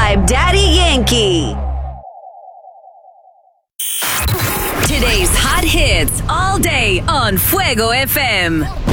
vibe, Daddy Yankee. Today's hot hits all day on Fuego FM.